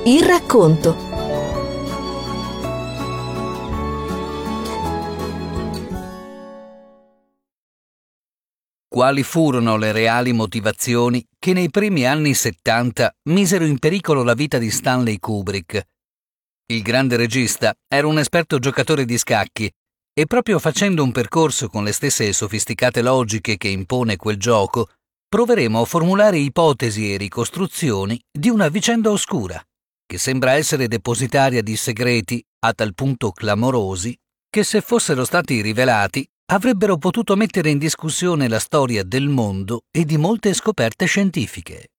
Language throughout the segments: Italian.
Il racconto. Quali furono le reali motivazioni che nei primi anni 70 misero in pericolo la vita di Stanley Kubrick? Il grande regista era un esperto giocatore di scacchi e proprio facendo un percorso con le stesse sofisticate logiche che impone quel gioco, proveremo a formulare ipotesi e ricostruzioni di una vicenda oscura, che sembra essere depositaria di segreti a tal punto clamorosi che se fossero stati rivelati avrebbero potuto mettere in discussione la storia del mondo e di molte scoperte scientifiche.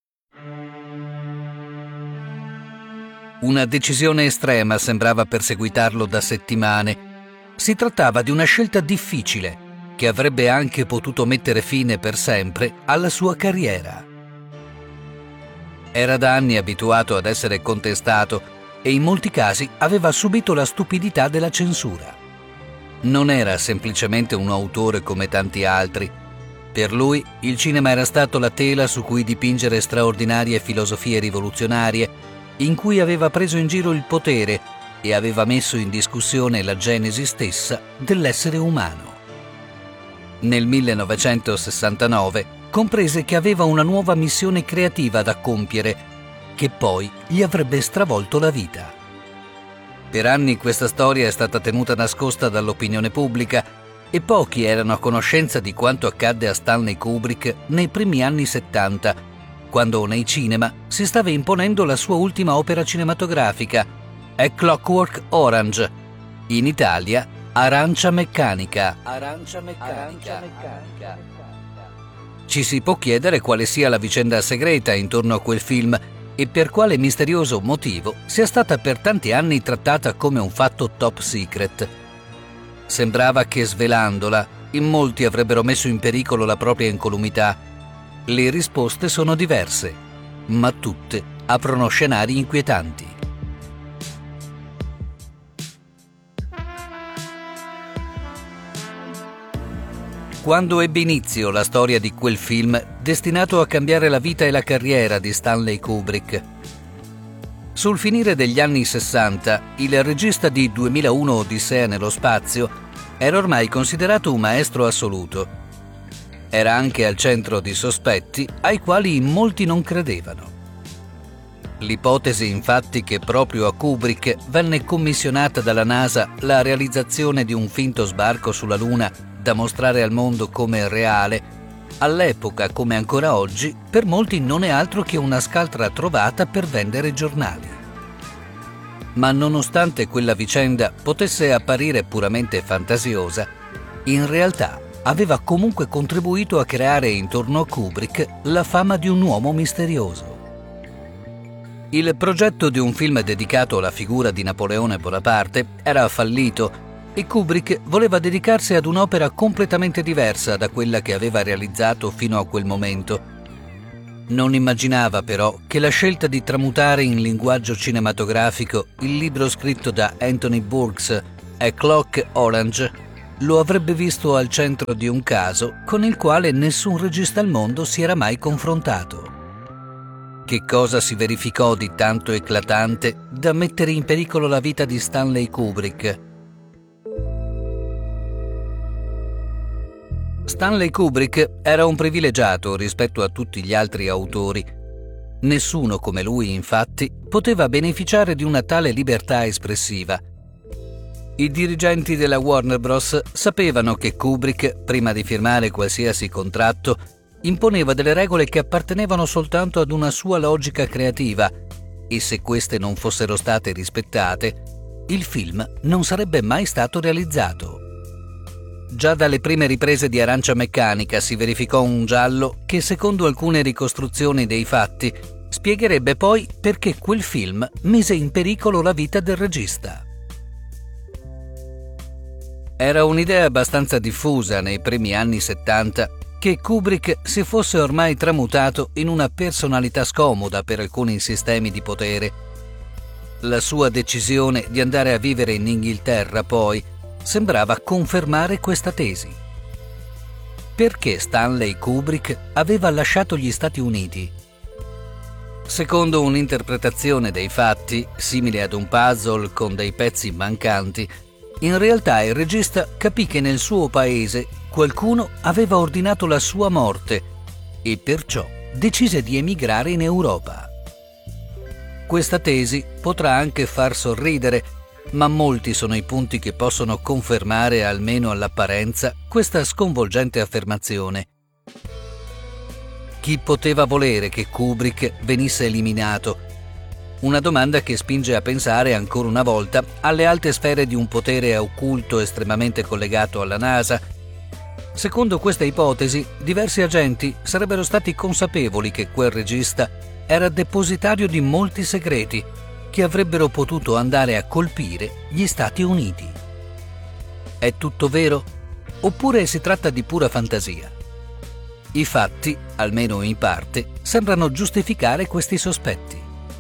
Una decisione estrema sembrava perseguitarlo da settimane. Si trattava di una scelta difficile che avrebbe anche potuto mettere fine per sempre alla sua carriera. Era da anni abituato ad essere contestato e in molti casi aveva subito la stupidità della censura. Non era semplicemente un autore come tanti altri. Per lui il cinema era stato la tela su cui dipingere straordinarie filosofie rivoluzionarie, in cui aveva preso in giro il potere e aveva messo in discussione la genesi stessa dell'essere umano. Nel 1969 comprese che aveva una nuova missione creativa da compiere, che poi gli avrebbe stravolto la vita. Per anni questa storia è stata tenuta nascosta dall'opinione pubblica e pochi erano a conoscenza di quanto accadde a Stanley Kubrick nei primi anni 70, quando nei cinema si stava imponendo la sua ultima opera cinematografica, A Clockwork Orange, in Italia Arancia Meccanica. Ci si può chiedere quale sia la vicenda segreta intorno a quel film e per quale misterioso motivo sia stata per tanti anni trattata come un fatto top secret. Sembrava che svelandola, in molti avrebbero messo in pericolo la propria incolumità. Le risposte sono diverse, ma tutte aprono scenari inquietanti. Quando ebbe inizio la storia di quel film destinato a cambiare la vita e la carriera di Stanley Kubrick? Sul finire degli anni 60, il regista di 2001 Odissea nello spazio era ormai considerato un maestro assoluto. Era anche al centro di sospetti ai quali molti non credevano. L'ipotesi infatti che proprio a Kubrick venne commissionata dalla NASA la realizzazione di un finto sbarco sulla Luna da mostrare al mondo come reale, all'epoca come ancora oggi, per molti non è altro che una scaltra trovata per vendere giornali. Ma nonostante quella vicenda potesse apparire puramente fantasiosa, in realtà aveva comunque contribuito a creare intorno a Kubrick la fama di un uomo misterioso. Il progetto di un film dedicato alla figura di Napoleone Bonaparte era fallito e Kubrick voleva dedicarsi ad un'opera completamente diversa da quella che aveva realizzato fino a quel momento. Non immaginava però che la scelta di tramutare in linguaggio cinematografico il libro scritto da Anthony Burgess, A Clock Orange, lo avrebbe visto al centro di un caso con il quale nessun regista al mondo si era mai confrontato. Che cosa si verificò di tanto eclatante da mettere in pericolo la vita di Stanley Kubrick? Stanley Kubrick era un privilegiato rispetto a tutti gli altri autori. Nessuno come lui, infatti, poteva beneficiare di una tale libertà espressiva. I dirigenti della Warner Bros. Sapevano che Kubrick, prima di firmare qualsiasi contratto, imponeva delle regole che appartenevano soltanto ad una sua logica creativa e se queste non fossero state rispettate, il film non sarebbe mai stato realizzato. Già dalle prime riprese di Arancia Meccanica si verificò un giallo che, secondo alcune ricostruzioni dei fatti, spiegherebbe poi perché quel film mise in pericolo la vita del regista. Era un'idea abbastanza diffusa nei primi anni 70 che Kubrick si fosse ormai tramutato in una personalità scomoda per alcuni sistemi di potere. La sua decisione di andare a vivere in Inghilterra, poi, sembrava confermare questa tesi. Perché Stanley Kubrick aveva lasciato gli Stati Uniti? Secondo un'interpretazione dei fatti, simile ad un puzzle con dei pezzi mancanti, in realtà il regista capì che nel suo paese qualcuno aveva ordinato la sua morte e perciò decise di emigrare in Europa. Questa tesi potrà anche far sorridere, ma molti sono i punti che possono confermare, almeno all'apparenza, questa sconvolgente affermazione. Chi poteva volere che Kubrick venisse eliminato? Una domanda che spinge a pensare ancora una volta alle alte sfere di un potere occulto estremamente collegato alla NASA. Secondo questa ipotesi, diversi agenti sarebbero stati consapevoli che quel regista era depositario di molti segreti che avrebbero potuto andare a colpire gli Stati Uniti. È tutto vero? Oppure si tratta di pura fantasia? I fatti, almeno in parte, sembrano giustificare questi sospetti.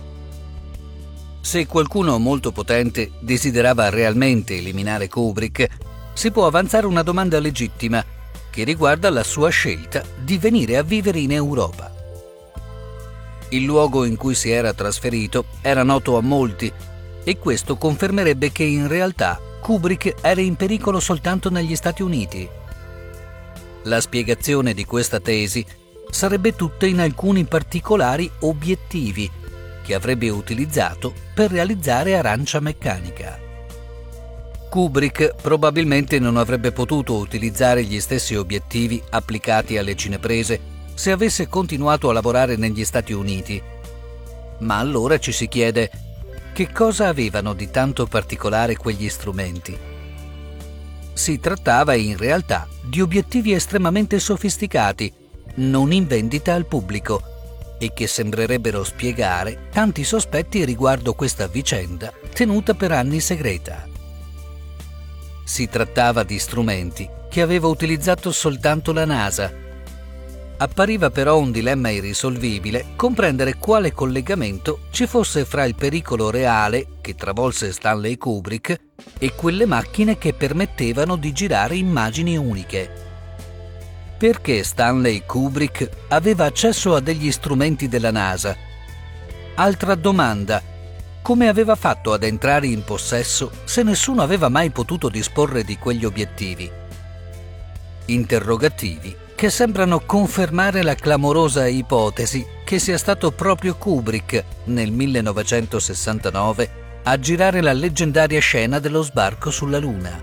Se qualcuno molto potente desiderava realmente eliminare Kubrick, si può avanzare una domanda legittima che riguarda la sua scelta di venire a vivere in Europa. Il luogo in cui si era trasferito era noto a molti e questo confermerebbe che in realtà Kubrick era in pericolo soltanto negli Stati Uniti. La spiegazione di questa tesi sarebbe tutta in alcuni particolari obiettivi che avrebbe utilizzato per realizzare Arancia Meccanica. Kubrick probabilmente non avrebbe potuto utilizzare gli stessi obiettivi applicati alle cineprese se avesse continuato a lavorare negli Stati Uniti. Ma allora ci si chiede: che cosa avevano di tanto particolare quegli strumenti? Si trattava in realtà di obiettivi estremamente sofisticati, non in vendita al pubblico, e che sembrerebbero spiegare tanti sospetti riguardo questa vicenda tenuta per anni segreta. Si trattava di strumenti che aveva utilizzato soltanto la NASA. Appariva però un dilemma irrisolvibile comprendere quale collegamento ci fosse fra il pericolo reale che travolse Stanley Kubrick e quelle macchine che permettevano di girare immagini uniche. Perché Stanley Kubrick aveva accesso a degli strumenti della NASA? Altra domanda: come aveva fatto ad entrare in possesso se nessuno aveva mai potuto disporre di quegli obiettivi? Interrogativi che sembrano confermare la clamorosa ipotesi che sia stato proprio Kubrick, nel 1969, a girare la leggendaria scena dello sbarco sulla Luna.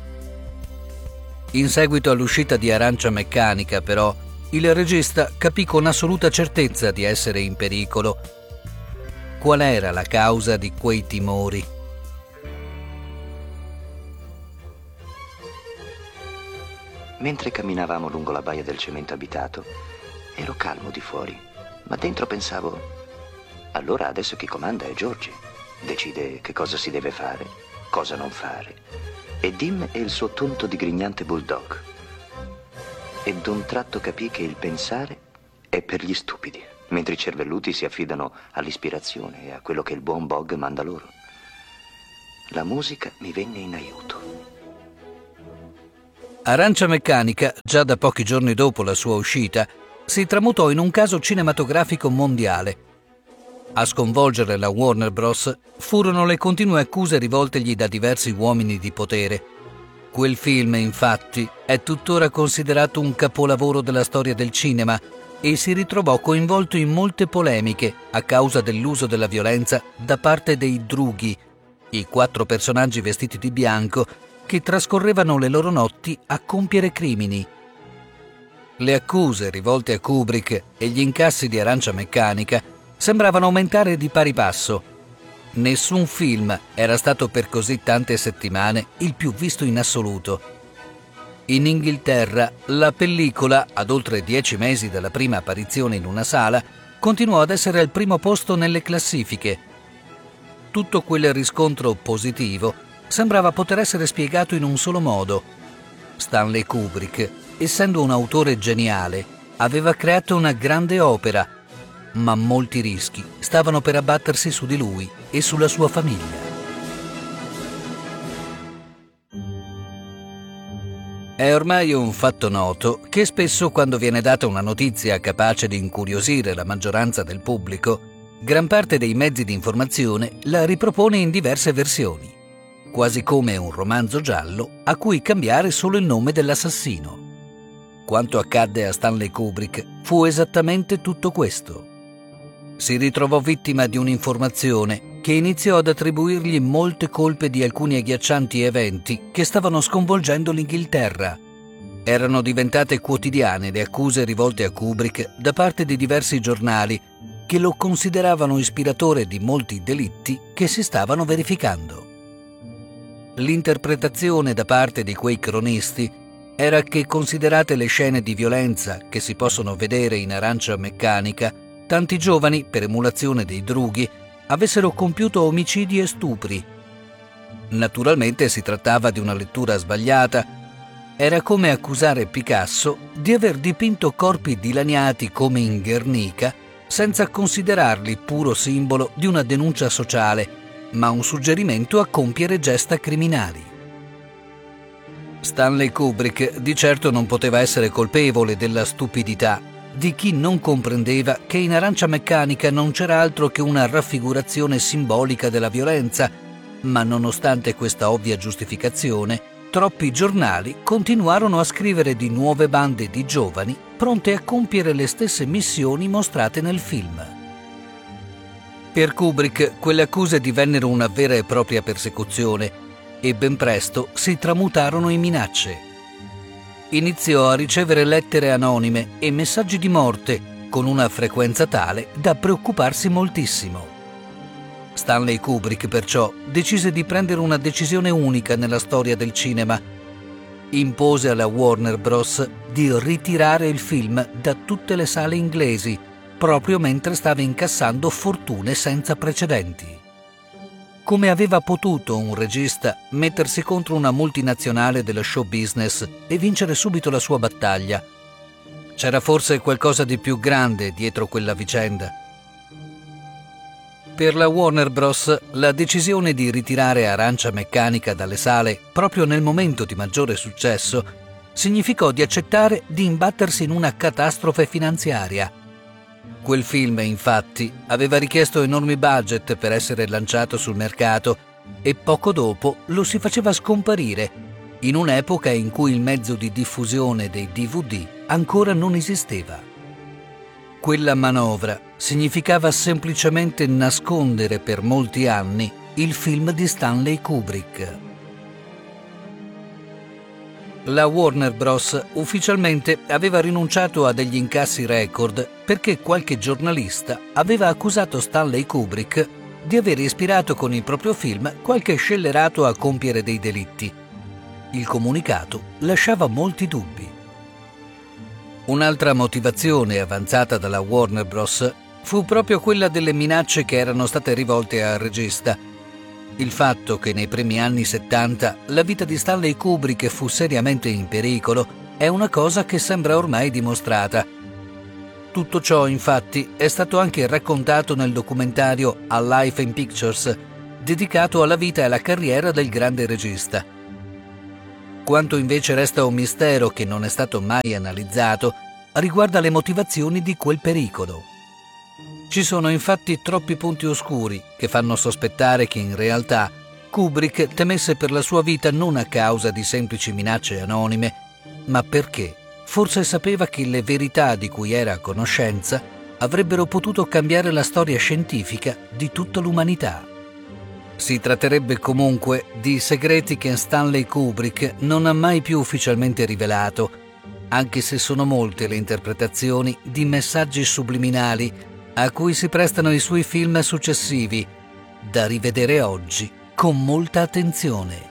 In seguito all'uscita di Arancia Meccanica, però, il regista capì con assoluta certezza di essere in pericolo. Qual era la causa di quei timori? Mentre camminavamo lungo la baia del cemento abitato, ero calmo di fuori, ma dentro pensavo: allora adesso chi comanda è Georgie. Decide che cosa si deve fare, cosa non fare. E Dim è il suo tonto digrignante bulldog. E d'un tratto capì che il pensare è per gli stupidi, mentre i cervelluti si affidano all'ispirazione e a quello che il buon Bog manda loro. La musica mi venne in aiuto. Arancia Meccanica, già da pochi giorni dopo la sua uscita, si tramutò in un caso cinematografico mondiale. A sconvolgere la Warner Bros. Furono le continue accuse rivoltegli da diversi uomini di potere. Quel film, infatti, è tuttora considerato un capolavoro della storia del cinema e si ritrovò coinvolto in molte polemiche a causa dell'uso della violenza da parte dei drughi, i 4 personaggi vestiti di bianco che trascorrevano le loro notti a compiere crimini. Le accuse rivolte a Kubrick e gli incassi di Arancia Meccanica sembravano aumentare di pari passo. Nessun film era stato per così tante settimane il più visto in assoluto. In Inghilterra, la pellicola, ad oltre 10 mesi dalla prima apparizione in una sala, continuò ad essere al primo posto nelle classifiche. Tutto quel riscontro positivo sembrava poter essere spiegato in un solo modo. Stanley Kubrick, essendo un autore geniale, aveva creato una grande opera, ma molti rischi stavano per abbattersi su di lui e sulla sua famiglia. È ormai un fatto noto che spesso quando viene data una notizia capace di incuriosire la maggioranza del pubblico, gran parte dei mezzi di informazione la ripropone in diverse versioni, quasi come un romanzo giallo a cui cambiare solo il nome dell'assassino. Quanto accadde a Stanley Kubrick fu esattamente tutto questo. Si ritrovò vittima di un'informazione che iniziò ad attribuirgli molte colpe di alcuni agghiaccianti eventi che stavano sconvolgendo l'Inghilterra. Erano diventate quotidiane le accuse rivolte a Kubrick da parte di diversi giornali che lo consideravano ispiratore di molti delitti che si stavano verificando. L'interpretazione da parte di quei cronisti era che, considerate le scene di violenza che si possono vedere in Arancia Meccanica, tanti giovani, per emulazione dei drughi, avessero compiuto omicidi e stupri. Naturalmente si trattava di una lettura sbagliata. Era come accusare Picasso di aver dipinto corpi dilaniati come in Guernica senza considerarli puro simbolo di una denuncia sociale, ma un suggerimento a compiere gesta criminali. Stanley Kubrick di certo non poteva essere colpevole della stupidità di chi non comprendeva che in Arancia Meccanica non c'era altro che una raffigurazione simbolica della violenza, ma nonostante questa ovvia giustificazione, troppi giornali continuarono a scrivere di nuove bande di giovani pronte a compiere le stesse missioni mostrate nel film. Per Kubrick quelle accuse divennero una vera e propria persecuzione e ben presto si tramutarono in minacce. Iniziò a ricevere lettere anonime e messaggi di morte con una frequenza tale da preoccuparsi moltissimo. Stanley Kubrick perciò decise di prendere una decisione unica nella storia del cinema. Impose alla Warner Bros. Di ritirare il film da tutte le sale inglesi, proprio mentre stava incassando fortune senza precedenti. Come aveva potuto un regista mettersi contro una multinazionale dello show business e vincere subito la sua battaglia? C'era forse qualcosa di più grande dietro quella vicenda? Per la Warner Bros. La decisione di ritirare Arancia Meccanica dalle sale proprio nel momento di maggiore successo significò di accettare di imbattersi in una catastrofe finanziaria. Quel film, infatti, aveva richiesto enormi budget per essere lanciato sul mercato e poco dopo lo si faceva scomparire, in un'epoca in cui il mezzo di diffusione dei DVD ancora non esisteva. Quella manovra significava semplicemente nascondere per molti anni il film di Stanley Kubrick. La Warner Bros. Ufficialmente aveva rinunciato a degli incassi record perché qualche giornalista aveva accusato Stanley Kubrick di aver ispirato con il proprio film qualche scellerato a compiere dei delitti. Il comunicato lasciava molti dubbi. Un'altra motivazione avanzata dalla Warner Bros. Fu proprio quella delle minacce che erano state rivolte al regista. Il fatto che nei primi anni 70 la vita di Stanley Kubrick fu seriamente in pericolo è una cosa che sembra ormai dimostrata. Tutto ciò, infatti, è stato anche raccontato nel documentario A Life in Pictures, dedicato alla vita e alla carriera del grande regista. Quanto invece resta un mistero che non è stato mai analizzato, riguarda le motivazioni di quel pericolo. Ci sono infatti troppi punti oscuri che fanno sospettare che in realtà Kubrick temesse per la sua vita non a causa di semplici minacce anonime, ma perché forse sapeva che le verità di cui era a conoscenza avrebbero potuto cambiare la storia scientifica di tutta l'umanità. Si tratterebbe comunque di segreti che Stanley Kubrick non ha mai più ufficialmente rivelato, anche se sono molte le interpretazioni di messaggi subliminali a cui si prestano i suoi film successivi, da rivedere oggi con molta attenzione.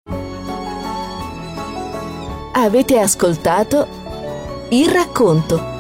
Avete ascoltato Il Racconto.